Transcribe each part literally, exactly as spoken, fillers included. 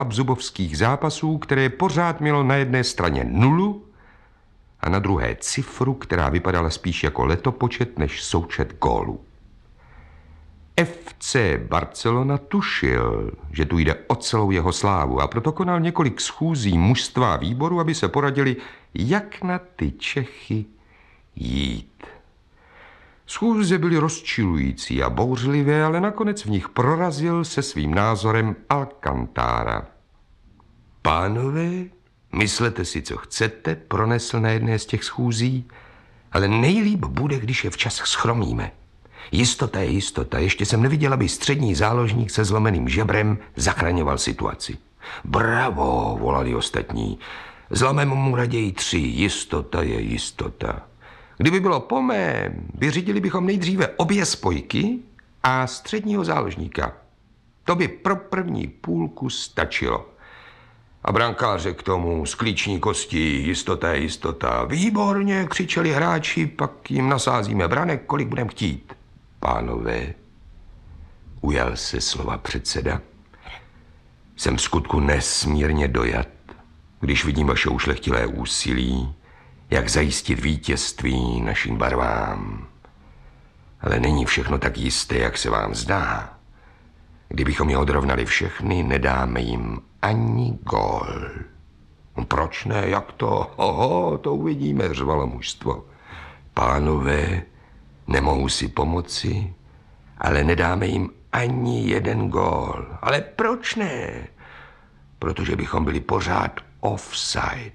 klapzubovských zápasů, které pořád mělo na jedné straně nulu a na druhé cifru, která vypadala spíš jako letopočet než součet gólů. F C Barcelona tušil, že tu jde o celou jeho slávu a proto konal několik schůzí mužstva výboru, aby se poradili, jak na ty Čechy jít. Schůze byly rozčilující a bouřlivé, ale nakonec v nich prorazil se svým názorem Alcantara. Pánové, myslete si, co chcete, pronesl na jedné z těch schůzí, ale nejlíp bude, když je včas schromíme. Jistota je jistota. Ještě jsem neviděl, aby střední záložník se zlomeným žebrem zachraňoval situaci. Bravo, volali ostatní. Zlomem mu raději tři. Jistota je jistota. Kdyby bylo po mém, vyřídili bychom nejdříve obě spojky a středního záložníka. To by pro první půlku stačilo. A brankáře k tomu, sklíční kosti, jistota je jistota. Výborně, křičeli hráči, pak jim nasázíme branek, kolik budeme chtít. Pánové, ujal se slova předseda, jsem v skutku nesmírně dojat, když vidím vaše ušlechtilé úsilí, jak zajistit vítězství našim barvám. Ale není všechno tak jisté, jak se vám zdá. Kdybychom je odrovnali všechny, nedáme jim ani gól. Proč ne, jak to? Oho, to uvidíme, řvalo mužstvo. Pánové, nemohu si pomoci, ale nedáme jim ani jeden gól. Ale proč ne? Protože bychom byli pořád offside.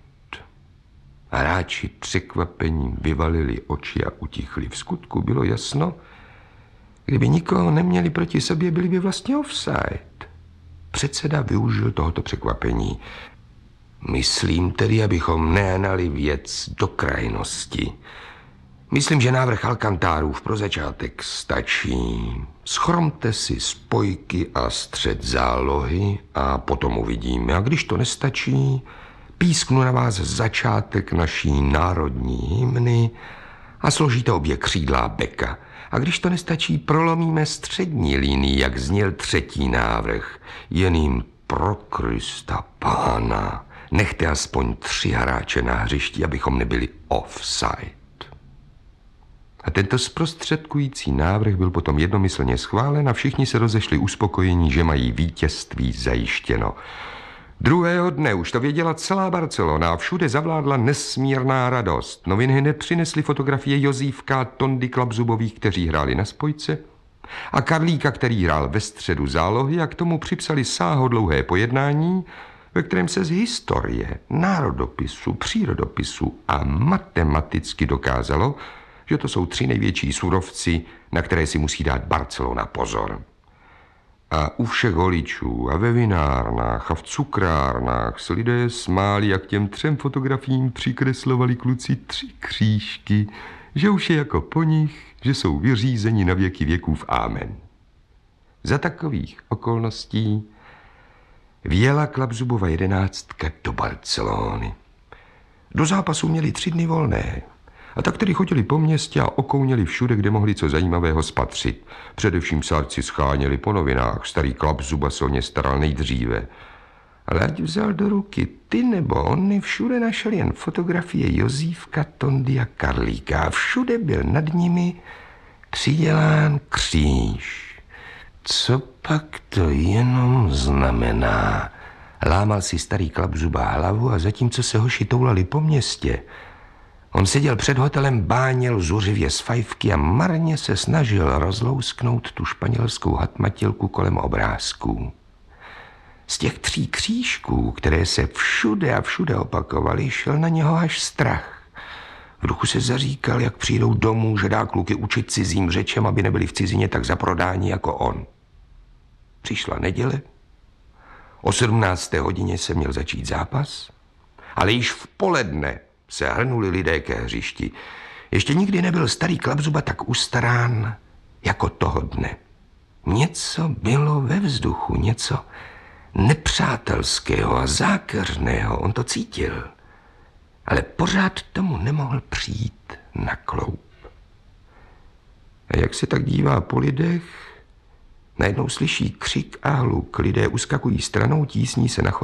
A hráči překvapením vyvalili oči a utichli. V skutku bylo jasno, kdyby nikoho neměli proti sobě, byli by vlastně offside. Předseda využil tohoto překvapení. Myslím tedy, abychom nehnali věc do krajnosti. Myslím, že návrh Alcantárův pro začátek stačí. Schromte si spojky a střed zálohy a potom uvidíme. A když to nestačí, písknu na vás začátek naší národní hymny a složíte obě křídla beka. A když to nestačí, prolomíme střední linii, jak zněl třetí návrh. Jen jim pro Krista pána nechte aspoň tři hráče na hřišti, abychom nebyli offside. A tento zprostředkující návrh byl potom jednomyslně schválen a všichni se rozešli uspokojení, že mají vítězství zajištěno. Druhého dne už to věděla celá Barcelona a všude zavládla nesmírná radost. Noviny hned přinesly fotografie Jozífka, Tondy Klapzubových, kteří hráli na spojce, a Karlíka, který hrál ve středu zálohy, a k tomu připsali sáhodlouhé pojednání, ve kterém se z historie, národopisu, přírodopisu a matematicky dokázalo, že to jsou tři největší surovci, na které si musí dát Barcelona pozor. A u všech holičů a ve vinárnách a v cukrárnách se lidé smáli, jak těm třem fotografiím přikreslovali kluci tři křížky, že už je jako po nich, že jsou vyřízeni na věky věkův amen. Za takových okolností vjela Klapzubova jedenáctka do Barcelony. Do zápasu měli tři dny volné. A tak tedy chodili po městě a okouněli všude, kde mohli co zajímavého spatřit. Především sárci scháněli po novinách, starý Klapzuba se o ně staral nejdříve. Ale ať vzal do ruky ty nebo ony, všude našel jen fotografie Jozífka, Tondy a Karlíka. A všude byl nad nimi přidělán kříž. Co pak to jenom znamená? Lámal si starý Klapzuba hlavu a zatímco se hoši toulali po městě, on seděl před hotelem, báněl zuřivě z fajfky a marně se snažil rozlousknout tu španělskou hatmatilku kolem obrázků. Z těch tří křížků, které se všude a všude opakovaly, šel na něho až strach. V duchu se zaříkal, jak přijdou domů, že dá kluky učit cizím řečem, aby nebyli v cizině tak zaprodání jako on. Přišla neděle, o sedmnácté hodině se měl začít zápas, ale již v poledne se hrnuli lidé ke hřišti. Ještě nikdy nebyl starý Klapzuba tak ustarán jako toho dne. Něco bylo ve vzduchu, něco nepřátelského a zákeřného, on to cítil. Ale pořád tomu nemohl přijít na kloub. A jak se tak dívá po lidech, Najednou slyší křik a hluk, lidé uskakují stranou, tísní se na chodbě.